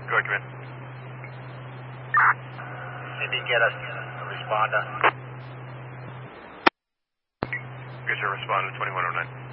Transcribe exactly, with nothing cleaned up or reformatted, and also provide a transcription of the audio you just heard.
Go ahead, come in. Cindy, get us a responder. Get your responder to twenty-one oh nine.